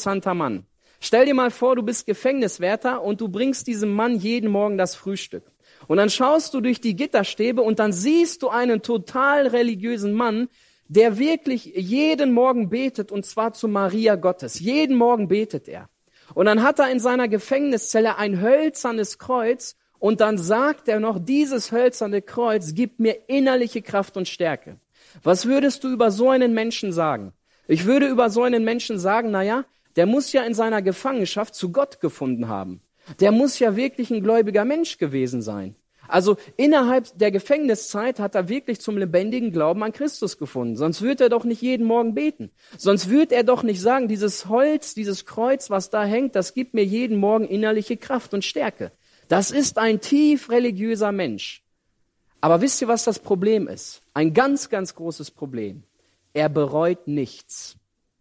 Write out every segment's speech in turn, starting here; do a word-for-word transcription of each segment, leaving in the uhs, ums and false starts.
interessanter Mann. Stell dir mal vor, du bist Gefängniswärter und du bringst diesem Mann jeden Morgen das Frühstück. Und dann schaust du durch die Gitterstäbe und dann siehst du einen total religiösen Mann, der wirklich jeden Morgen betet, und zwar zu Maria Gottes. Jeden Morgen betet er. Und dann hat er in seiner Gefängniszelle ein hölzernes Kreuz und dann sagt er noch, dieses hölzerne Kreuz gibt mir innerliche Kraft und Stärke. Was würdest du über so einen Menschen sagen? Ich würde über so einen Menschen sagen, na ja, der muss ja in seiner Gefangenschaft zu Gott gefunden haben. Der muss ja wirklich ein gläubiger Mensch gewesen sein. Also innerhalb der Gefängniszeit hat er wirklich zum lebendigen Glauben an Christus gefunden. Sonst würde er doch nicht jeden Morgen beten. Sonst würde er doch nicht sagen, dieses Holz, dieses Kreuz, was da hängt, das gibt mir jeden Morgen innerliche Kraft und Stärke. Das ist ein tief religiöser Mensch. Aber wisst ihr, was das Problem ist? Ein ganz, ganz großes Problem. Er bereut nichts.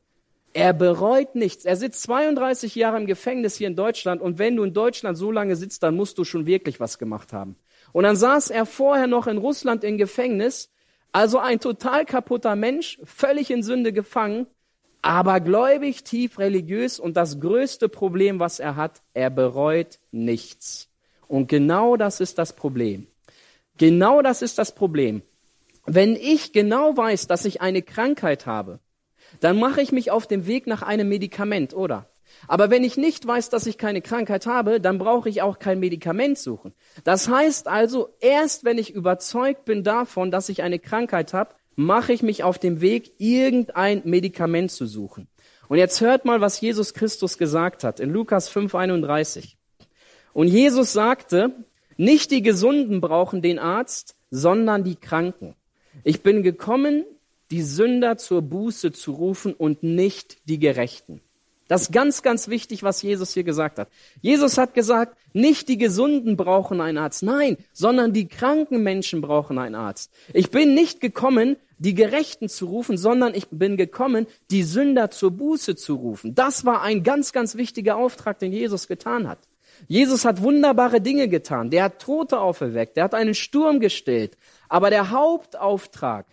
Er bereut nichts. Er sitzt zweiunddreißig Jahre im Gefängnis hier in Deutschland und wenn du in Deutschland so lange sitzt, dann musst du schon wirklich was gemacht haben. Und dann saß er vorher noch in Russland im Gefängnis, also ein total kaputter Mensch, völlig in Sünde gefangen, aber gläubig, tief religiös und das größte Problem, was er hat, er bereut nichts. Und genau das ist das Problem. Genau das ist das Problem. Wenn ich genau weiß, dass ich eine Krankheit habe, dann mache ich mich auf den Weg nach einem Medikament, oder? Aber wenn ich nicht weiß, dass ich keine Krankheit habe, dann brauche ich auch kein Medikament suchen. Das heißt also, erst wenn ich überzeugt bin davon, dass ich eine Krankheit habe, mache ich mich auf den Weg, irgendein Medikament zu suchen. Und jetzt hört mal, was Jesus Christus gesagt hat in Lukas fünf einunddreißig. Und Jesus sagte, nicht die Gesunden brauchen den Arzt, sondern die Kranken. Ich bin gekommen, die Sünder zur Buße zu rufen und nicht die Gerechten. Das ist ganz, ganz wichtig, was Jesus hier gesagt hat. Jesus hat gesagt, nicht die Gesunden brauchen einen Arzt, nein, sondern die kranken Menschen brauchen einen Arzt. Ich bin nicht gekommen, die Gerechten zu rufen, sondern ich bin gekommen, die Sünder zur Buße zu rufen. Das war ein ganz, ganz wichtiger Auftrag, den Jesus getan hat. Jesus hat wunderbare Dinge getan. Der hat Tote auferweckt, der hat einen Sturm gestillt. Aber der Hauptauftrag,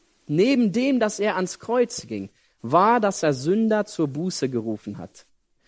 neben dem, dass er ans Kreuz ging, war, dass er Sünder zur Buße gerufen hat.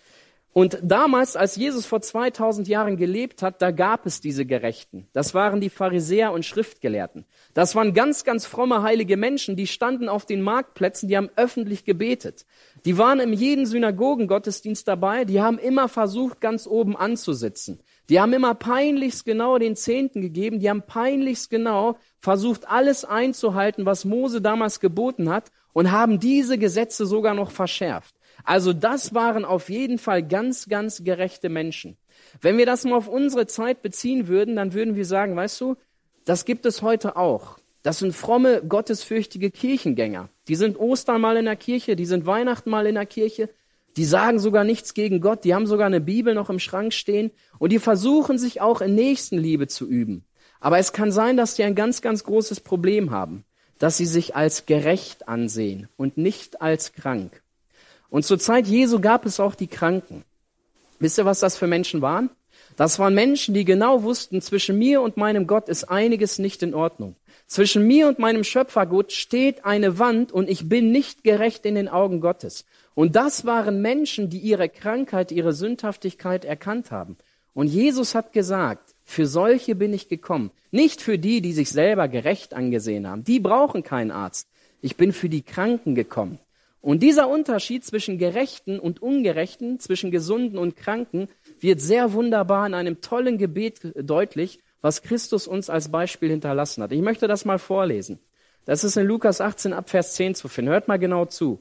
Und damals, als Jesus vor zweitausend Jahren gelebt hat, da gab es diese Gerechten. Das waren die Pharisäer und Schriftgelehrten. Das waren ganz, ganz fromme, heilige Menschen, die standen auf den Marktplätzen, die haben öffentlich gebetet. Die waren in jedem Synagogengottesdienst dabei, die haben immer versucht, ganz oben anzusitzen. Die haben immer peinlichst genau den Zehnten gegeben, die haben peinlichst genau versucht, alles einzuhalten, was Mose damals geboten hat und haben diese Gesetze sogar noch verschärft. Also das waren auf jeden Fall ganz, ganz gerechte Menschen. Wenn wir das mal auf unsere Zeit beziehen würden, dann würden wir sagen, weißt du, das gibt es heute auch. Das sind fromme, gottesfürchtige Kirchengänger. Die sind Ostern mal in der Kirche, die sind Weihnachten mal in der Kirche. Die sagen sogar nichts gegen Gott, die haben sogar eine Bibel noch im Schrank stehen und die versuchen sich auch in Nächstenliebe zu üben. Aber es kann sein, dass die ein ganz, ganz großes Problem haben, dass sie sich als gerecht ansehen und nicht als krank. Und zur Zeit Jesu gab es auch die Kranken. Wisst ihr, was das für Menschen waren? Das waren Menschen, die genau wussten, zwischen mir und meinem Gott ist einiges nicht in Ordnung. Zwischen mir und meinem Schöpfergott steht eine Wand und ich bin nicht gerecht in den Augen Gottes. Und das waren Menschen, die ihre Krankheit, ihre Sündhaftigkeit erkannt haben. Und Jesus hat gesagt, für solche bin ich gekommen. Nicht für die, die sich selber gerecht angesehen haben. Die brauchen keinen Arzt. Ich bin für die Kranken gekommen. Und dieser Unterschied zwischen Gerechten und Ungerechten, zwischen Gesunden und Kranken, wird sehr wunderbar in einem tollen Gebet deutlich, was Christus uns als Beispiel hinterlassen hat. Ich möchte das mal vorlesen. Das ist in Lukas achtzehn ab Vers zehn zu finden. Hört mal genau zu.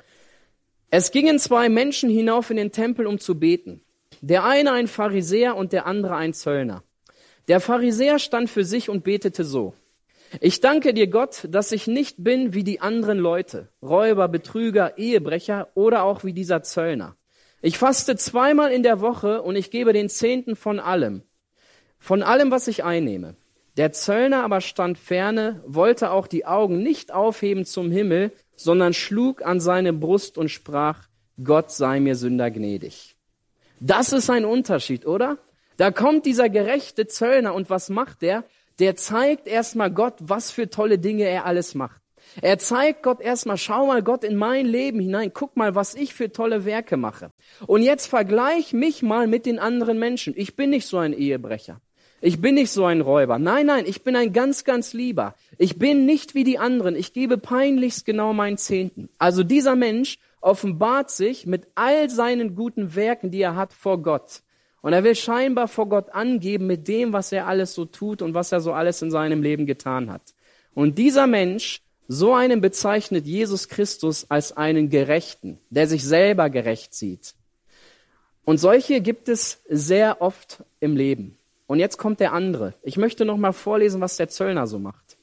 Es gingen zwei Menschen hinauf in den Tempel, um zu beten. Der eine ein Pharisäer und der andere ein Zöllner. Der Pharisäer stand für sich und betete so: Ich danke dir, Gott, dass ich nicht bin wie die anderen Leute, Räuber, Betrüger, Ehebrecher oder auch wie dieser Zöllner. Ich faste zweimal in der Woche und ich gebe den Zehnten von allem, von allem, was ich einnehme. Der Zöllner aber stand ferne, wollte auch die Augen nicht aufheben zum Himmel, sondern schlug an seine Brust und sprach: Gott sei mir Sünder gnädig. Das ist ein Unterschied, oder? Da kommt dieser gerechte Zöllner und was macht der? Der zeigt erstmal Gott, was für tolle Dinge er alles macht. Er zeigt Gott erstmal, schau mal Gott in mein Leben hinein, guck mal, was ich für tolle Werke mache. Und jetzt vergleich mich mal mit den anderen Menschen. Ich bin nicht so ein Ehebrecher. Ich bin nicht so ein Räuber. Nein, nein, ich bin ein ganz, ganz Lieber. Ich bin nicht wie die anderen. Ich gebe peinlichst genau meinen Zehnten. Also dieser Mensch offenbart sich mit all seinen guten Werken, die er hat, vor Gott. Und er will scheinbar vor Gott angeben mit dem, was er alles so tut und was er so alles in seinem Leben getan hat. Und dieser Mensch, so einen bezeichnet Jesus Christus als einen Gerechten, der sich selber gerecht sieht. Und solche gibt es sehr oft im Leben. Und jetzt kommt der andere. Ich möchte noch mal vorlesen, was der Zöllner so macht.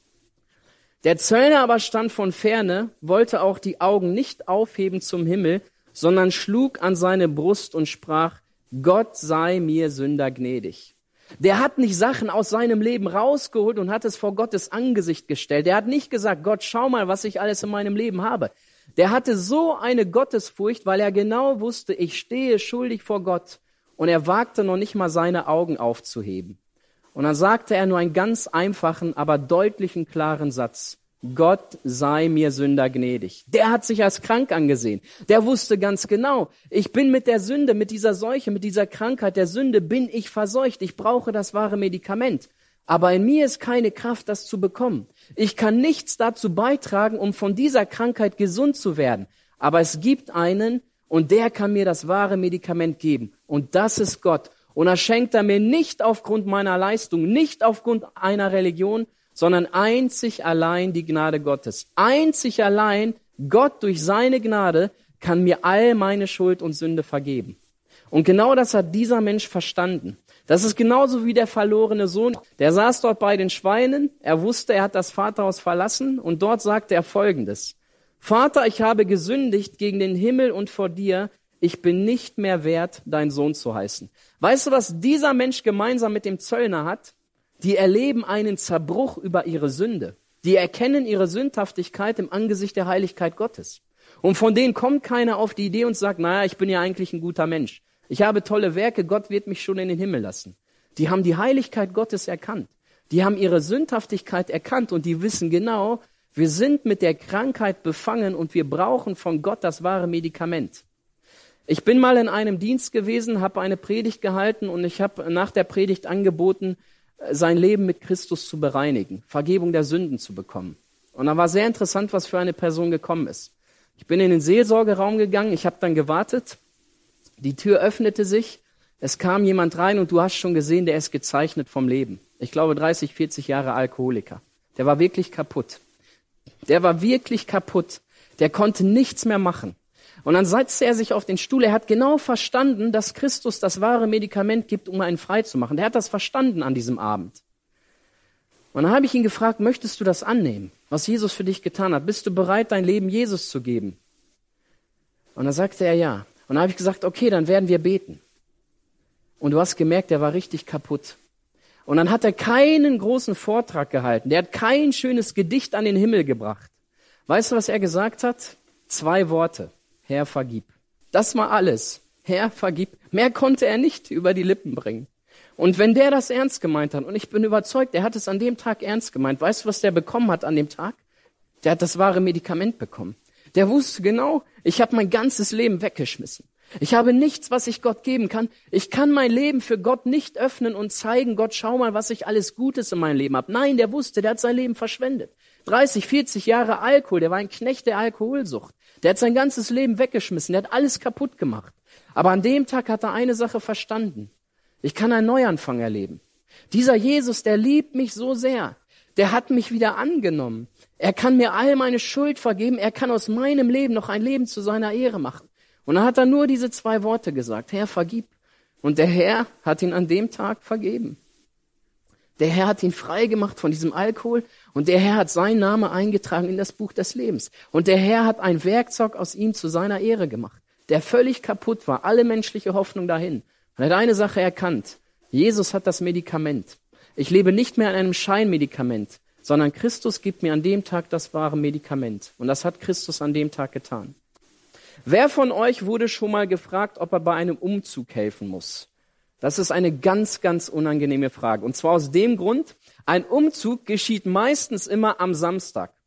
Der Zöllner aber stand von ferne, wollte auch die Augen nicht aufheben zum Himmel, sondern schlug an seine Brust und sprach, Gott sei mir Sünder gnädig. Der hat nicht Sachen aus seinem Leben rausgeholt und hat es vor Gottes Angesicht gestellt. Der hat nicht gesagt, Gott, schau mal, was ich alles in meinem Leben habe. Der hatte so eine Gottesfurcht, weil er genau wusste, ich stehe schuldig vor Gott. Und er wagte noch nicht mal seine Augen aufzuheben. Und dann sagte er nur einen ganz einfachen, aber deutlichen, klaren Satz. Gott sei mir Sünder gnädig. Der hat sich als krank angesehen. Der wusste ganz genau, ich bin mit der Sünde, mit dieser Seuche, mit dieser Krankheit der Sünde, bin ich verseucht. Ich brauche das wahre Medikament. Aber in mir ist keine Kraft, das zu bekommen. Ich kann nichts dazu beitragen, um von dieser Krankheit gesund zu werden. Aber es gibt einen, und der kann mir das wahre Medikament geben. Und das ist Gott. Und er schenkt er mir nicht aufgrund meiner Leistung, nicht aufgrund einer Religion, sondern einzig allein die Gnade Gottes. Einzig allein Gott durch seine Gnade kann mir all meine Schuld und Sünde vergeben. Und genau das hat dieser Mensch verstanden. Das ist genauso wie der verlorene Sohn. Der saß dort bei den Schweinen. Er wusste, er hat das Vaterhaus verlassen. Und dort sagte er Folgendes. Vater, ich habe gesündigt gegen den Himmel und vor dir. Ich bin nicht mehr wert, dein Sohn zu heißen. Weißt du, was dieser Mensch gemeinsam mit dem Zöllner hat? Die erleben einen Zerbruch über ihre Sünde. Die erkennen ihre Sündhaftigkeit im Angesicht der Heiligkeit Gottes. Und von denen kommt keiner auf die Idee und sagt, naja, ich bin ja eigentlich ein guter Mensch. Ich habe tolle Werke, Gott wird mich schon in den Himmel lassen. Die haben die Heiligkeit Gottes erkannt. Die haben ihre Sündhaftigkeit erkannt und die wissen genau, wir sind mit der Krankheit befangen und wir brauchen von Gott das wahre Medikament. Ich bin mal in einem Dienst gewesen, habe eine Predigt gehalten und ich habe nach der Predigt angeboten, sein Leben mit Christus zu bereinigen, Vergebung der Sünden zu bekommen. Und da war sehr interessant, was für eine Person gekommen ist. Ich bin in den Seelsorgeraum gegangen, ich habe dann gewartet, die Tür öffnete sich, es kam jemand rein und du hast schon gesehen, der ist gezeichnet vom Leben. Ich glaube dreißig, vierzig Jahre Alkoholiker. Der war wirklich kaputt. Der war wirklich kaputt. Der konnte nichts mehr machen. Und dann setzte er sich auf den Stuhl. Er hat genau verstanden, dass Christus das wahre Medikament gibt, um einen frei zu machen. Der hat das verstanden an diesem Abend. Und dann habe ich ihn gefragt, möchtest du das annehmen, was Jesus für dich getan hat? Bist du bereit, dein Leben Jesus zu geben? Und dann sagte er ja. Und dann habe ich gesagt, okay, dann werden wir beten. Und du hast gemerkt, er war richtig kaputt. Und dann hat er keinen großen Vortrag gehalten. Der hat kein schönes Gedicht an den Himmel gebracht. Weißt du, was er gesagt hat? Zwei Worte. Herr, vergib. Das war alles. Herr, vergib. Mehr konnte er nicht über die Lippen bringen. Und wenn der das ernst gemeint hat, und ich bin überzeugt, er hat es an dem Tag ernst gemeint, weißt du, was der bekommen hat an dem Tag? Der hat das wahre Medikament bekommen. Der wusste genau, ich habe mein ganzes Leben weggeschmissen. Ich habe nichts, was ich Gott geben kann. Ich kann mein Leben für Gott nicht öffnen und zeigen, Gott, schau mal, was ich alles Gutes in meinem Leben habe. Nein, der wusste, der hat sein Leben verschwendet. dreißig, vierzig Jahre Alkohol, der war ein Knecht der Alkoholsucht. Der hat sein ganzes Leben weggeschmissen, der hat alles kaputt gemacht. Aber an dem Tag hat er eine Sache verstanden. Ich kann einen Neuanfang erleben. Dieser Jesus, der liebt mich so sehr. Der hat mich wieder angenommen. Er kann mir all meine Schuld vergeben. Er kann aus meinem Leben noch ein Leben zu seiner Ehre machen. Und dann hat er nur diese zwei Worte gesagt. Herr, vergib. Und der Herr hat ihn an dem Tag vergeben. Der Herr hat ihn frei gemacht von diesem Alkohol und der Herr hat seinen Namen eingetragen in das Buch des Lebens. Und der Herr hat ein Werkzeug aus ihm zu seiner Ehre gemacht, der völlig kaputt war, alle menschliche Hoffnung dahin. Und er hat eine Sache erkannt, Jesus hat das Medikament. Ich lebe nicht mehr an einem Scheinmedikament, sondern Christus gibt mir an dem Tag das wahre Medikament. Und das hat Christus an dem Tag getan. Wer von euch wurde schon mal gefragt, ob er bei einem Umzug helfen muss? Das ist eine ganz, ganz unangenehme Frage. Und zwar aus dem Grund, ein Umzug geschieht meistens immer am Samstag.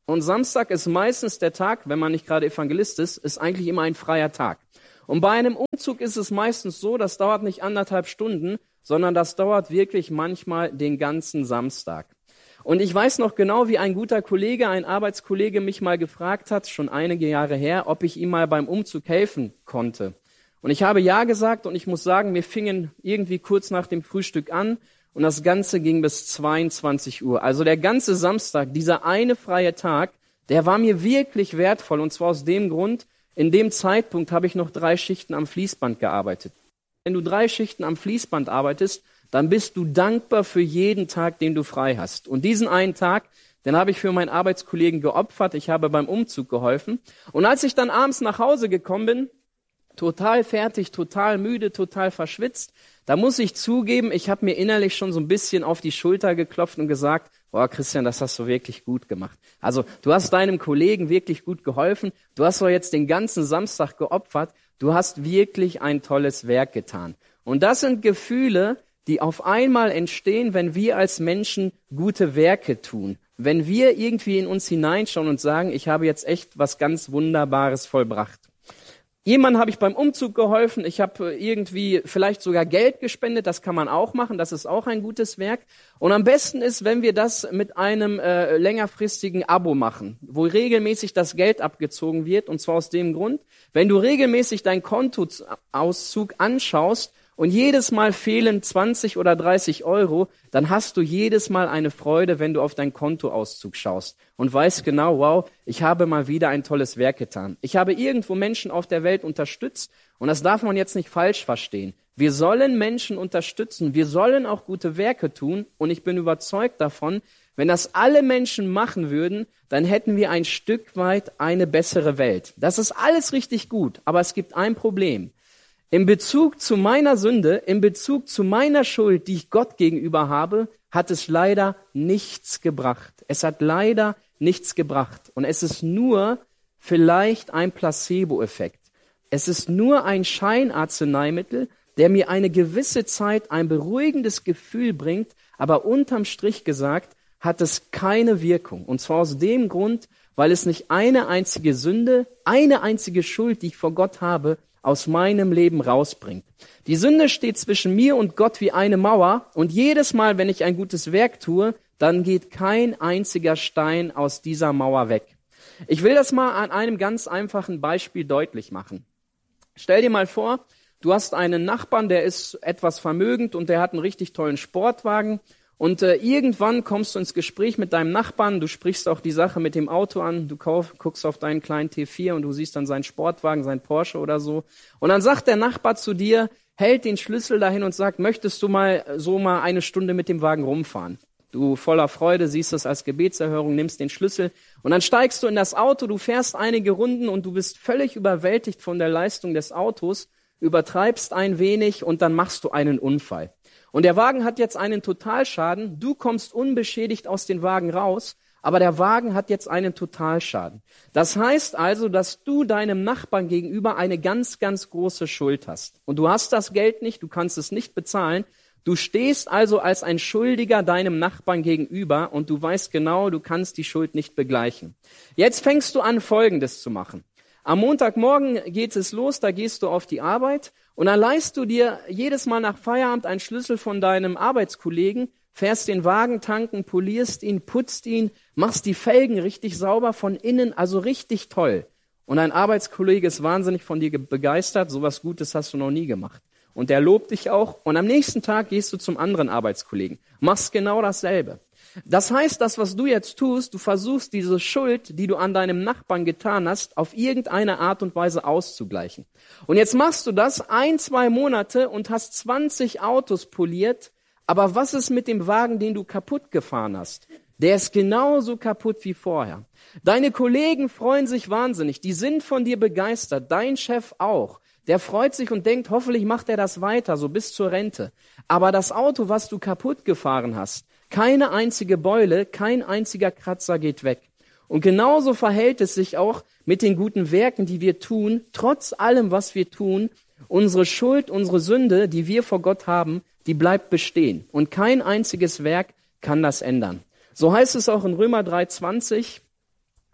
Und Samstag ist meistens der Tag, wenn man nicht gerade Evangelist ist, ist eigentlich immer ein freier Tag. Und bei einem Umzug ist es meistens so, das dauert nicht anderthalb Stunden, sondern das dauert wirklich manchmal den ganzen Samstag. Und ich weiß noch genau, wie ein guter Kollege, ein Arbeitskollege mich mal gefragt hat, schon einige Jahre her, ob ich ihm mal beim Umzug helfen konnte. Und ich habe ja gesagt und ich muss sagen, wir fingen irgendwie kurz nach dem Frühstück an und das Ganze ging bis zweiundzwanzig Uhr. Also der ganze Samstag, dieser eine freie Tag, der war mir wirklich wertvoll und zwar aus dem Grund, in dem Zeitpunkt habe ich noch drei Schichten am Fließband gearbeitet. Wenn du drei Schichten am Fließband arbeitest, dann bist du dankbar für jeden Tag, den du frei hast. Und diesen einen Tag, den habe ich für meinen Arbeitskollegen geopfert. Ich habe beim Umzug geholfen. Und als ich dann abends nach Hause gekommen bin, total fertig, total müde, total verschwitzt, da muss ich zugeben, ich habe mir innerlich schon so ein bisschen auf die Schulter geklopft und gesagt, boah, Christian, das hast du wirklich gut gemacht. Also du hast deinem Kollegen wirklich gut geholfen. Du hast doch jetzt den ganzen Samstag geopfert. Du hast wirklich ein tolles Werk getan. Und das sind Gefühle, die auf einmal entstehen, wenn wir als Menschen gute Werke tun. Wenn wir irgendwie in uns hineinschauen und sagen, ich habe jetzt echt was ganz Wunderbares vollbracht. Jemandem habe ich beim Umzug geholfen, ich habe irgendwie vielleicht sogar Geld gespendet, das kann man auch machen, das ist auch ein gutes Werk. Und am besten ist, wenn wir das mit einem äh, längerfristigen Abo machen, wo regelmäßig das Geld abgezogen wird, und zwar aus dem Grund, wenn du regelmäßig deinen Kontoauszug anschaust, und jedes Mal fehlen zwanzig oder dreißig Euro, dann hast du jedes Mal eine Freude, wenn du auf deinen Kontoauszug schaust und weißt genau, wow, ich habe mal wieder ein tolles Werk getan. Ich habe irgendwo Menschen auf der Welt unterstützt und das darf man jetzt nicht falsch verstehen. Wir sollen Menschen unterstützen, wir sollen auch gute Werke tun und ich bin überzeugt davon, wenn das alle Menschen machen würden, dann hätten wir ein Stück weit eine bessere Welt. Das ist alles richtig gut, aber es gibt ein Problem. In Bezug zu meiner Sünde, in Bezug zu meiner Schuld, die ich Gott gegenüber habe, hat es leider nichts gebracht. Es hat leider nichts gebracht. Und es ist nur vielleicht ein Placebo-Effekt. Es ist nur ein Scheinarzneimittel, der mir eine gewisse Zeit ein beruhigendes Gefühl bringt, aber unterm Strich gesagt, hat es keine Wirkung. Und zwar aus dem Grund, weil es nicht eine einzige Sünde, eine einzige Schuld, die ich vor Gott habe, aus meinem Leben rausbringt. Die Sünde steht zwischen mir und Gott wie eine Mauer und jedes Mal, wenn ich ein gutes Werk tue, dann geht kein einziger Stein aus dieser Mauer weg. Ich will das mal an einem ganz einfachen Beispiel deutlich machen. Stell dir mal vor, du hast einen Nachbarn, der ist etwas vermögend und der hat einen richtig tollen Sportwagen. Und äh, irgendwann kommst du ins Gespräch mit deinem Nachbarn, du sprichst auch die Sache mit dem Auto an, du kauf, guckst auf deinen kleinen T vier und du siehst dann seinen Sportwagen, seinen Porsche oder so. Und dann sagt der Nachbar zu dir, hält den Schlüssel dahin und sagt, möchtest du mal so mal eine Stunde mit dem Wagen rumfahren? Du voller Freude siehst es als Gebetserhörung, nimmst den Schlüssel und dann steigst du in das Auto, du fährst einige Runden und du bist völlig überwältigt von der Leistung des Autos, übertreibst ein wenig und dann machst du einen Unfall. Und der Wagen hat jetzt einen Totalschaden, du kommst unbeschädigt aus dem Wagen raus, aber der Wagen hat jetzt einen Totalschaden. Das heißt also, dass du deinem Nachbarn gegenüber eine ganz, ganz große Schuld hast. Und du hast das Geld nicht, du kannst es nicht bezahlen. Du stehst also als ein Schuldiger deinem Nachbarn gegenüber und du weißt genau, du kannst die Schuld nicht begleichen. Jetzt fängst du an, Folgendes zu machen. Am Montagmorgen geht es los, da gehst du auf die Arbeit und dann leihst du dir jedes Mal nach Feierabend einen Schlüssel von deinem Arbeitskollegen, fährst den Wagen tanken, polierst ihn, putzt ihn, machst die Felgen richtig sauber von innen, also richtig toll. Und dein Arbeitskollege ist wahnsinnig von dir begeistert, sowas Gutes hast du noch nie gemacht. Und der lobt dich auch und am nächsten Tag gehst du zum anderen Arbeitskollegen, machst genau dasselbe. Das heißt, das, was du jetzt tust, du versuchst diese Schuld, die du an deinem Nachbarn getan hast, auf irgendeine Art und Weise auszugleichen. Und jetzt machst du das ein, zwei Monate und hast zwanzig Autos poliert, aber was ist mit dem Wagen, den du kaputt gefahren hast? Der ist genauso kaputt wie vorher. Deine Kollegen freuen sich wahnsinnig, die sind von dir begeistert, dein Chef auch. Der freut sich und denkt, hoffentlich macht er das weiter, so bis zur Rente. Aber das Auto, was du kaputt gefahren hast, keine einzige Beule, kein einziger Kratzer geht weg. Und genauso verhält es sich auch mit den guten Werken, die wir tun. Trotz allem, was wir tun, unsere Schuld, unsere Sünde, die wir vor Gott haben, die bleibt bestehen. Und kein einziges Werk kann das ändern. So heißt es auch in Römer drei zwanzig,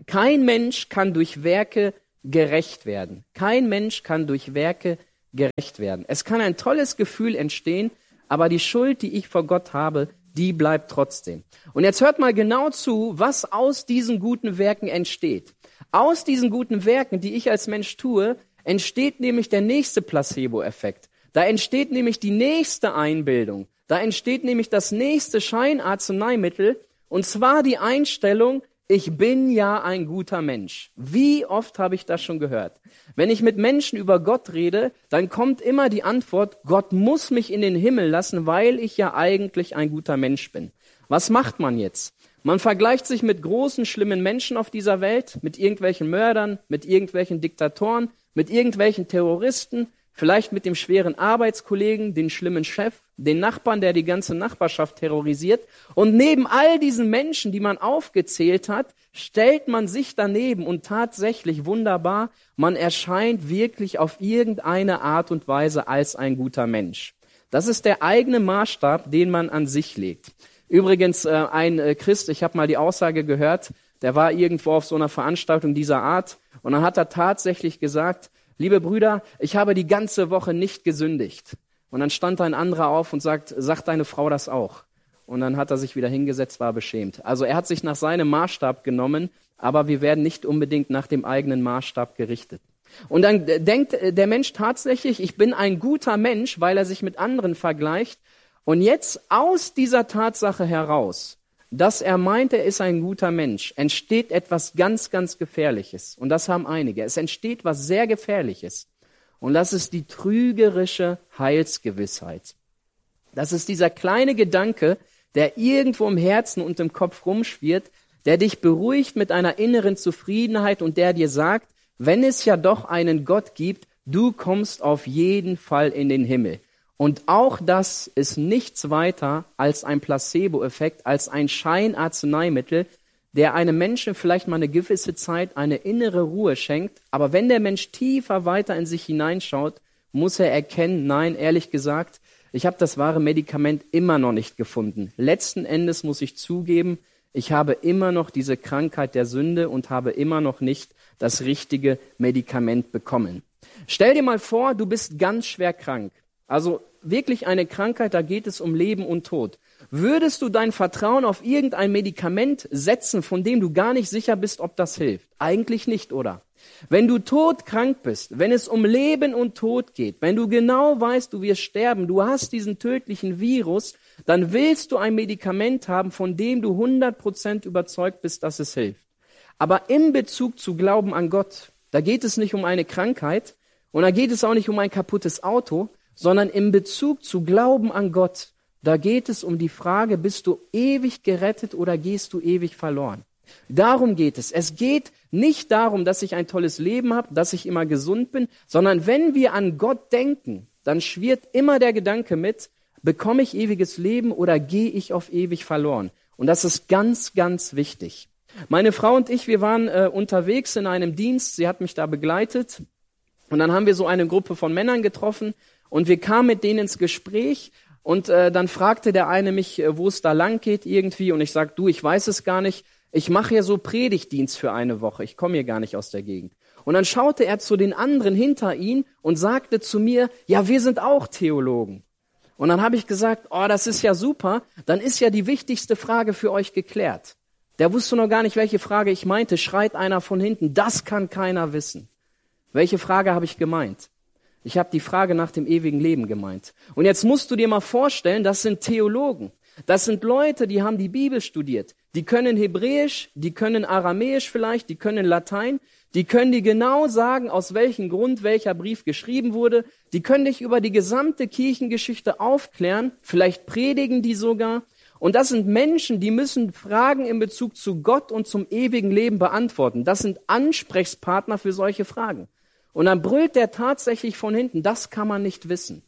Kein Mensch kann durch Werke gerecht werden. Kein Mensch kann durch Werke gerecht werden. Es kann ein tolles Gefühl entstehen, aber die Schuld, die ich vor Gott habe, die bleibt trotzdem. Und jetzt hört mal genau zu, was aus diesen guten Werken entsteht. Aus diesen guten Werken, die ich als Mensch tue, entsteht nämlich der nächste Placebo-Effekt. Da entsteht nämlich die nächste Einbildung. Da entsteht nämlich das nächste Scheinarzneimittel, und zwar die Einstellung, ich bin ja ein guter Mensch. Wie oft habe ich das schon gehört? Wenn ich mit Menschen über Gott rede, dann kommt immer die Antwort, Gott muss mich in den Himmel lassen, weil ich ja eigentlich ein guter Mensch bin. Was macht man jetzt? Man vergleicht sich mit großen, schlimmen Menschen auf dieser Welt, mit irgendwelchen Mördern, mit irgendwelchen Diktatoren, mit irgendwelchen Terroristen, vielleicht mit dem schweren Arbeitskollegen, den schlimmen Chef, den Nachbarn, der die ganze Nachbarschaft terrorisiert. Und neben all diesen Menschen, die man aufgezählt hat, stellt man sich daneben und tatsächlich wunderbar, man erscheint wirklich auf irgendeine Art und Weise als ein guter Mensch. Das ist der eigene Maßstab, den man an sich legt. Übrigens, äh, ein äh, Christ, ich habe mal die Aussage gehört, der war irgendwo auf so einer Veranstaltung dieser Art und dann hat er tatsächlich gesagt, liebe Brüder, ich habe die ganze Woche nicht gesündigt. Und dann stand ein anderer auf und sagt, sagt deine Frau das auch? Und dann hat er sich wieder hingesetzt, war beschämt. Also er hat sich nach seinem Maßstab genommen, aber wir werden nicht unbedingt nach dem eigenen Maßstab gerichtet. Und dann denkt der Mensch tatsächlich, ich bin ein guter Mensch, weil er sich mit anderen vergleicht. Und jetzt aus dieser Tatsache heraus, dass er meint, er ist ein guter Mensch, entsteht etwas ganz, ganz Gefährliches. Und das haben einige. Es entsteht was sehr Gefährliches. Und das ist die trügerische Heilsgewissheit. Das ist dieser kleine Gedanke, der irgendwo im Herzen und im Kopf rumschwirrt, der dich beruhigt mit einer inneren Zufriedenheit und der dir sagt, wenn es ja doch einen Gott gibt, du kommst auf jeden Fall in den Himmel. Und auch das ist nichts weiter als ein Placebo-Effekt, als ein Scheinarzneimittel, der einem Menschen vielleicht mal eine gewisse Zeit eine innere Ruhe schenkt. Aber wenn der Mensch tiefer weiter in sich hineinschaut, muss er erkennen, nein, ehrlich gesagt, ich habe das wahre Medikament immer noch nicht gefunden. Letzten Endes muss ich zugeben, ich habe immer noch diese Krankheit der Sünde und habe immer noch nicht das richtige Medikament bekommen. Stell dir mal vor, du bist ganz schwer krank. Also wirklich eine Krankheit, da geht es um Leben und Tod. Würdest du dein Vertrauen auf irgendein Medikament setzen, von dem du gar nicht sicher bist, ob das hilft? Eigentlich nicht, oder? Wenn du todkrank bist, wenn es um Leben und Tod geht, wenn du genau weißt, du wirst sterben, du hast diesen tödlichen Virus, dann willst du ein Medikament haben, von dem du hundert Prozent überzeugt bist, dass es hilft. Aber in Bezug zu Glauben an Gott, da geht es nicht um eine Krankheit und da geht es auch nicht um ein kaputtes Auto, sondern in Bezug zu Glauben an Gott, da geht es um die Frage, bist du ewig gerettet oder gehst du ewig verloren? Darum geht es. Es geht nicht darum, dass ich ein tolles Leben habe, dass ich immer gesund bin, sondern wenn wir an Gott denken, dann schwirrt immer der Gedanke mit, bekomme ich ewiges Leben oder gehe ich auf ewig verloren? Und das ist ganz, ganz wichtig. Meine Frau und ich, wir waren äh, unterwegs in einem Dienst, sie hat mich da begleitet und dann haben wir so eine Gruppe von Männern getroffen und wir kamen mit denen ins Gespräch. Und äh, dann fragte der eine mich, äh, wo es da lang geht irgendwie. Und ich sag, du, ich weiß es gar nicht. Ich mache ja so Predigtdienst für eine Woche. Ich komme hier gar nicht aus der Gegend. Und dann schaute er zu den anderen hinter ihn und sagte zu mir, ja, wir sind auch Theologen. Und dann habe ich gesagt, oh, das ist ja super. Dann ist ja die wichtigste Frage für euch geklärt. Der wusste noch gar nicht, welche Frage ich meinte. Schreit einer von hinten, das kann keiner wissen. Welche Frage habe ich gemeint? Ich habe die Frage nach dem ewigen Leben gemeint. Und jetzt musst du dir mal vorstellen, das sind Theologen. Das sind Leute, die haben die Bibel studiert. Die können Hebräisch, die können Aramäisch vielleicht, die können Latein. Die können dir genau sagen, aus welchem Grund welcher Brief geschrieben wurde. Die können dich über die gesamte Kirchengeschichte aufklären. Vielleicht predigen die sogar. Und das sind Menschen, die müssen Fragen in Bezug zu Gott und zum ewigen Leben beantworten. Das sind Ansprechpartner für solche Fragen. Und dann brüllt der tatsächlich von hinten, das kann man nicht wissen.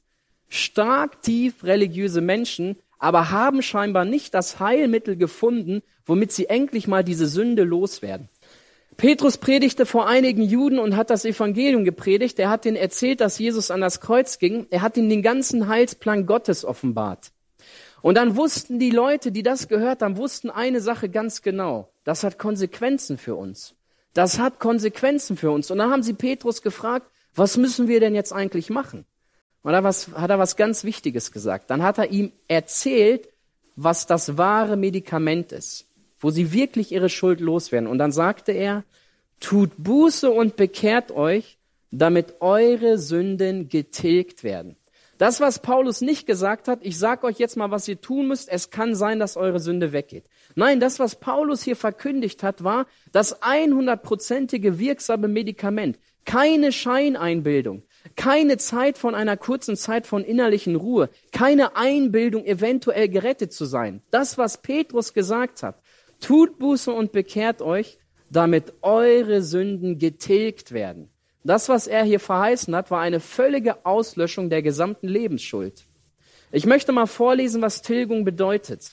Stark tief religiöse Menschen, aber haben scheinbar nicht das Heilmittel gefunden, womit sie endlich mal diese Sünde loswerden. Petrus predigte vor einigen Juden und hat das Evangelium gepredigt. Er hat ihnen erzählt, dass Jesus an das Kreuz ging. Er hat ihnen den ganzen Heilsplan Gottes offenbart. Und dann wussten die Leute, die das gehört haben, wussten eine Sache ganz genau. Das hat Konsequenzen für uns. Das hat Konsequenzen für uns. Und dann haben sie Petrus gefragt, was müssen wir denn jetzt eigentlich machen? Und da was, hat er was ganz Wichtiges gesagt. Dann hat er ihm erzählt, was das wahre Medikament ist, wo sie wirklich ihre Schuld loswerden. Und dann sagte er, tut Buße und bekehrt euch, damit eure Sünden getilgt werden. Das, was Paulus nicht gesagt hat, ich sage euch jetzt mal, was ihr tun müsst, es kann sein, dass eure Sünde weggeht. Nein, das, was Paulus hier verkündigt hat, war das hundertprozentige wirksame Medikament. Keine Scheineinbildung, keine Zeit von einer kurzen Zeit von innerlichen Ruhe, keine Einbildung, eventuell gerettet zu sein. Das, was Petrus gesagt hat, tut Buße und bekehrt euch, damit eure Sünden getilgt werden. Das, was er hier verheißen hat, war eine völlige Auslöschung der gesamten Lebensschuld. Ich möchte mal vorlesen, was Tilgung bedeutet.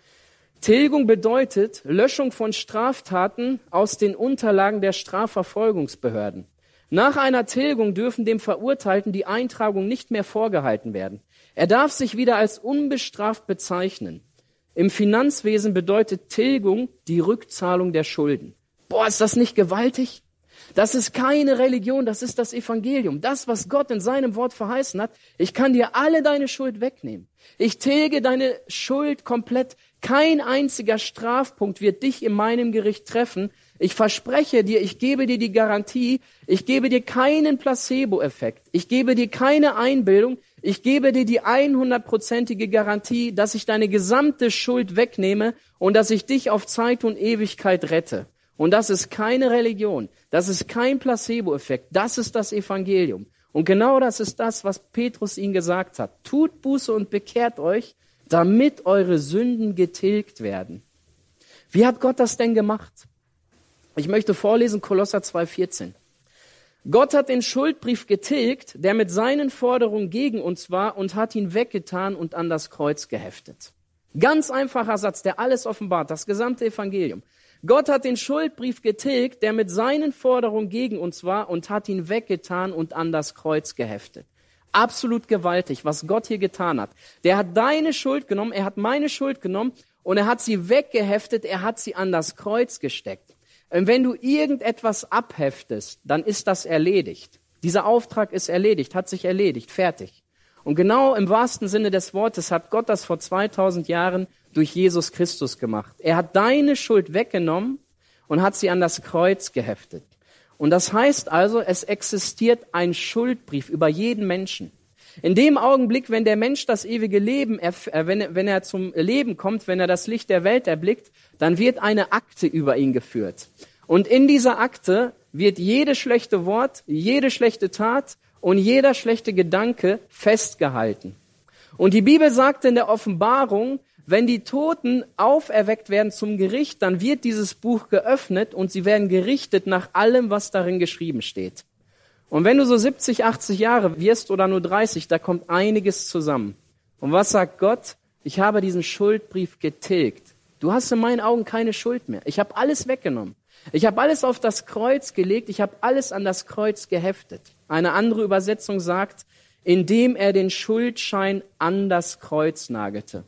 Tilgung bedeutet Löschung von Straftaten aus den Unterlagen der Strafverfolgungsbehörden. Nach einer Tilgung dürfen dem Verurteilten die Eintragung nicht mehr vorgehalten werden. Er darf sich wieder als unbestraft bezeichnen. Im Finanzwesen bedeutet Tilgung die Rückzahlung der Schulden. Boah, ist das nicht gewaltig? Das ist keine Religion, das ist das Evangelium. Das, was Gott in seinem Wort verheißen hat, ich kann dir alle deine Schuld wegnehmen. Ich tilge deine Schuld komplett. Kein einziger Strafpunkt wird dich in meinem Gericht treffen. Ich verspreche dir, ich gebe dir die Garantie, ich gebe dir keinen Placebo-Effekt. Ich gebe dir keine Einbildung. Ich gebe dir die hundertprozentige Garantie, dass ich deine gesamte Schuld wegnehme und dass ich dich auf Zeit und Ewigkeit rette. Und das ist keine Religion, das ist kein Placebo-Effekt, das ist das Evangelium. Und genau das ist das, was Petrus ihnen gesagt hat. Tut Buße und bekehrt euch, damit eure Sünden getilgt werden. Wie hat Gott das denn gemacht? Ich möchte vorlesen Kolosser zwei vierzehn. Gott hat den Schuldbrief getilgt, der mit seinen Forderungen gegen uns war, und hat ihn weggetan und an das Kreuz geheftet. Ganz einfacher Satz, der alles offenbart, das gesamte Evangelium. Gott hat den Schuldbrief getilgt, der mit seinen Forderungen gegen uns war, und hat ihn weggetan und an das Kreuz geheftet. Absolut gewaltig, was Gott hier getan hat. Der hat deine Schuld genommen, er hat meine Schuld genommen und er hat sie weggeheftet, er hat sie an das Kreuz gesteckt. Und wenn du irgendetwas abheftest, dann ist das erledigt. Dieser Auftrag ist erledigt, hat sich erledigt, fertig. Und genau im wahrsten Sinne des Wortes hat Gott das vor zweitausend Jahren durch Jesus Christus gemacht. Er hat deine Schuld weggenommen und hat sie an das Kreuz geheftet. Und das heißt also, es existiert ein Schuldbrief über jeden Menschen. In dem Augenblick, wenn der Mensch das ewige Leben, wenn er, wenn er zum Leben kommt, wenn er das Licht der Welt erblickt, dann wird eine Akte über ihn geführt. Und in dieser Akte wird jedes schlechte Wort, jede schlechte Tat und jeder schlechte Gedanke festgehalten. Und die Bibel sagt in der Offenbarung, wenn die Toten auferweckt werden zum Gericht, dann wird dieses Buch geöffnet und sie werden gerichtet nach allem, was darin geschrieben steht. Und wenn du so siebzig, achtzig Jahre wirst oder nur dreißig, da kommt einiges zusammen. Und was sagt Gott? Ich habe diesen Schuldbrief getilgt. Du hast in meinen Augen keine Schuld mehr. Ich habe alles weggenommen. Ich habe alles auf das Kreuz gelegt. Ich habe alles an das Kreuz geheftet. Eine andere Übersetzung sagt, indem er den Schuldschein an das Kreuz nagelte.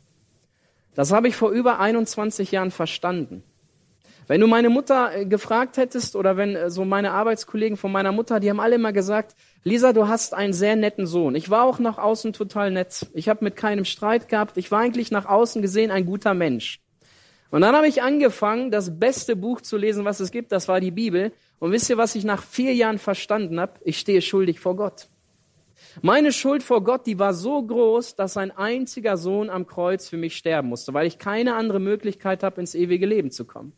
Das habe ich vor über einundzwanzig Jahren verstanden. Wenn du meine Mutter gefragt hättest oder wenn so meine Arbeitskollegen von meiner Mutter, die haben alle immer gesagt, Lisa, du hast einen sehr netten Sohn. Ich war auch nach außen total nett. Ich habe mit keinem Streit gehabt. Ich war eigentlich nach außen gesehen ein guter Mensch. Und dann habe ich angefangen, das beste Buch zu lesen, was es gibt. Das war die Bibel. Und wisst ihr, was ich nach vier Jahren verstanden habe? Ich stehe schuldig vor Gott. Meine Schuld vor Gott, die war so groß, dass ein einziger Sohn am Kreuz für mich sterben musste, weil ich keine andere Möglichkeit habe, ins ewige Leben zu kommen.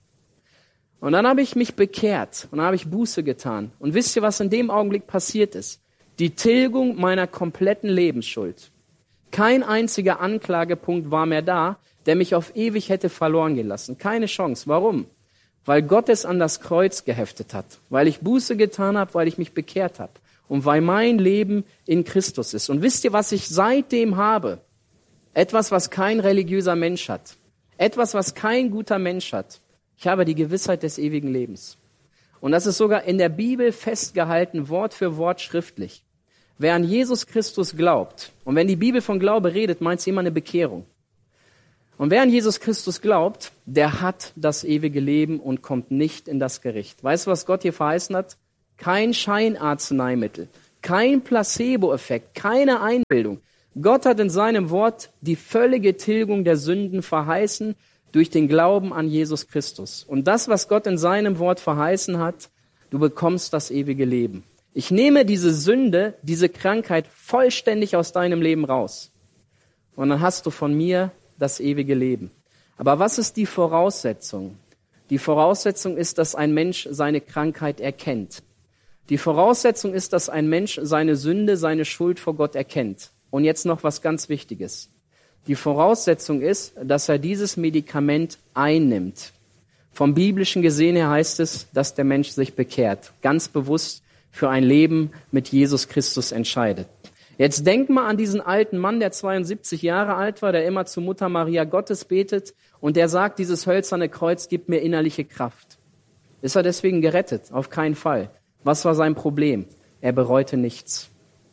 Und dann habe ich mich bekehrt und dann habe ich Buße getan. Und wisst ihr, was in dem Augenblick passiert ist? Die Tilgung meiner kompletten Lebensschuld. Kein einziger Anklagepunkt war mehr da, der mich auf ewig hätte verloren gelassen. Keine Chance. Warum? Weil Gott es an das Kreuz geheftet hat. Weil ich Buße getan habe, weil ich mich bekehrt habe. Und weil mein Leben in Christus ist. Und wisst ihr, was ich seitdem habe? Etwas, was kein religiöser Mensch hat. Etwas, was kein guter Mensch hat. Ich habe die Gewissheit des ewigen Lebens. Und das ist sogar in der Bibel festgehalten, Wort für Wort schriftlich. Wer an Jesus Christus glaubt, und wenn die Bibel von Glaube redet, meint sie immer eine Bekehrung. Und wer an Jesus Christus glaubt, der hat das ewige Leben und kommt nicht in das Gericht. Weißt du, was Gott hier verheißen hat? Kein Scheinarzneimittel, kein Placebo-Effekt, keine Einbildung. Gott hat in seinem Wort die völlige Tilgung der Sünden verheißen durch den Glauben an Jesus Christus. Und das, was Gott in seinem Wort verheißen hat, du bekommst das ewige Leben. Ich nehme diese Sünde, diese Krankheit vollständig aus deinem Leben raus. Und dann hast du von mir das ewige Leben. Aber was ist die Voraussetzung? Die Voraussetzung ist, dass ein Mensch seine Krankheit erkennt. Die Voraussetzung ist, dass ein Mensch seine Sünde, seine Schuld vor Gott erkennt. Und jetzt noch was ganz Wichtiges. Die Voraussetzung ist, dass er dieses Medikament einnimmt. Vom Biblischen gesehen her heißt es, dass der Mensch sich bekehrt, ganz bewusst für ein Leben mit Jesus Christus entscheidet. Jetzt denk mal an diesen alten Mann, der zweiundsiebzig Jahre alt war, der immer zu Mutter Maria Gottes betet und der sagt, dieses hölzerne Kreuz gibt mir innerliche Kraft. Ist er deswegen gerettet? Auf keinen Fall. Was war sein Problem? Er bereute nichts.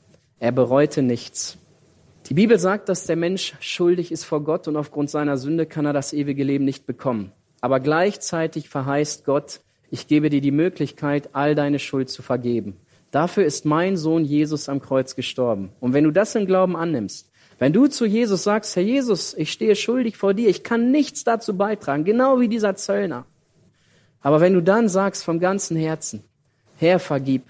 Er bereute nichts. Die Bibel sagt, dass der Mensch schuldig ist vor Gott und aufgrund seiner Sünde kann er das ewige Leben nicht bekommen. Aber gleichzeitig verheißt Gott, ich gebe dir die Möglichkeit, all deine Schuld zu vergeben. Dafür ist mein Sohn Jesus am Kreuz gestorben. Und wenn du das im Glauben annimmst, wenn du zu Jesus sagst, Herr Jesus, ich stehe schuldig vor dir, ich kann nichts dazu beitragen, genau wie dieser Zöllner. Aber wenn du dann sagst vom ganzen Herzen, Herr, vergib,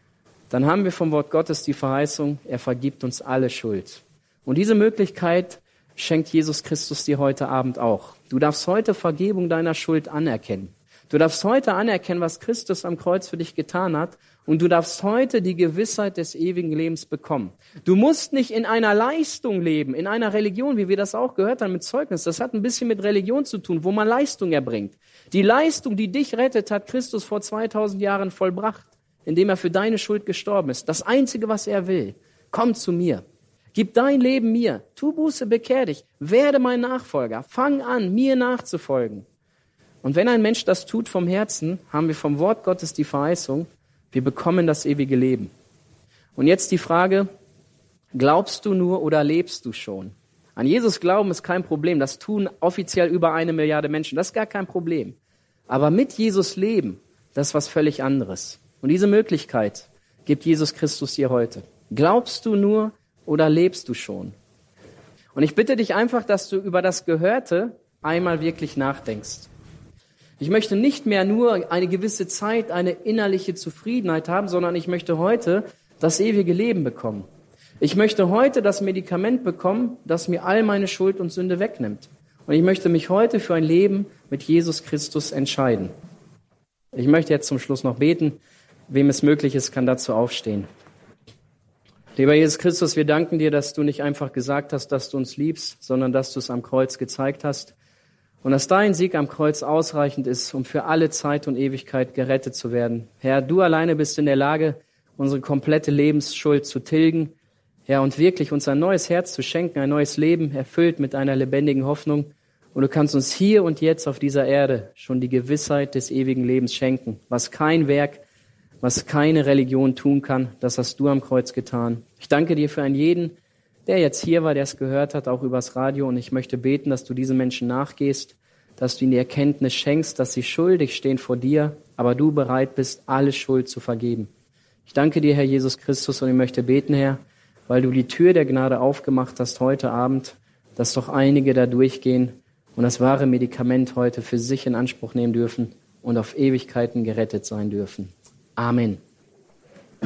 dann haben wir vom Wort Gottes die Verheißung, er vergibt uns alle Schuld. Und diese Möglichkeit schenkt Jesus Christus dir heute Abend auch. Du darfst heute Vergebung deiner Schuld anerkennen. Du darfst heute anerkennen, was Christus am Kreuz für dich getan hat. Und du darfst heute die Gewissheit des ewigen Lebens bekommen. Du musst nicht in einer Leistung leben, in einer Religion, wie wir das auch gehört haben mit Zeugnis. Das hat ein bisschen mit Religion zu tun, wo man Leistung erbringt. Die Leistung, die dich rettet, hat Christus vor zweitausend Jahren vollbracht, indem er für deine Schuld gestorben ist. Das Einzige, was er will, komm zu mir. Gib dein Leben mir. Tu Buße, bekehr dich. Werde mein Nachfolger. Fang an, mir nachzufolgen. Und wenn ein Mensch das tut vom Herzen, haben wir vom Wort Gottes die Verheißung, wir bekommen das ewige Leben. Und jetzt die Frage, glaubst du nur oder lebst du schon? An Jesus glauben ist kein Problem. Das tun offiziell über eine Milliarde Menschen. Das ist gar kein Problem. Aber mit Jesus leben, das ist was völlig anderes. Und diese Möglichkeit gibt Jesus Christus dir heute. Glaubst du nur oder lebst du schon? Und ich bitte dich einfach, dass du über das Gehörte einmal wirklich nachdenkst. Ich möchte nicht mehr nur eine gewisse Zeit, eine innerliche Zufriedenheit haben, sondern ich möchte heute das ewige Leben bekommen. Ich möchte heute das Medikament bekommen, das mir all meine Schuld und Sünde wegnimmt. Und ich möchte mich heute für ein Leben mit Jesus Christus entscheiden. Ich möchte jetzt zum Schluss noch beten. Wem es möglich ist, kann dazu aufstehen. Lieber Jesus Christus, wir danken dir, dass du nicht einfach gesagt hast, dass du uns liebst, sondern dass du es am Kreuz gezeigt hast. Und dass dein Sieg am Kreuz ausreichend ist, um für alle Zeit und Ewigkeit gerettet zu werden. Herr, du alleine bist in der Lage, unsere komplette Lebensschuld zu tilgen. Herr, und wirklich uns ein neues Herz zu schenken, ein neues Leben, erfüllt mit einer lebendigen Hoffnung. Und du kannst uns hier und jetzt auf dieser Erde schon die Gewissheit des ewigen Lebens schenken. Was kein Werk, was keine Religion tun kann, das hast du am Kreuz getan. Ich danke dir für einen jeden, der jetzt hier war, der es gehört hat, auch übers Radio. Und ich möchte beten, dass du diesen Menschen nachgehst, dass du ihnen die Erkenntnis schenkst, dass sie schuldig stehen vor dir, aber du bereit bist, alle Schuld zu vergeben. Ich danke dir, Herr Jesus Christus, und ich möchte beten, Herr, weil du die Tür der Gnade aufgemacht hast heute Abend, dass doch einige da durchgehen und das wahre Medikament heute für sich in Anspruch nehmen dürfen und auf Ewigkeiten gerettet sein dürfen. Amen.